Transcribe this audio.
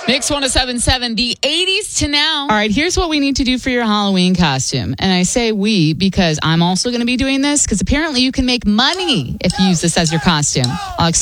Mix 107.7, the 80s to now. All right, here's what we need to do for your Halloween costume. And I say we because I'm also going to be doing this because apparently you can make money if you use this as your costume. I'll explain.